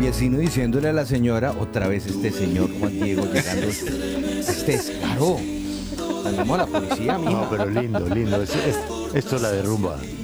vecino diciéndole a la señora, otra vez este señor Juan Diego llegando a este descaro. Llamamos a la policía, mija. No, pero lindo, lindo. Esto la derrumba.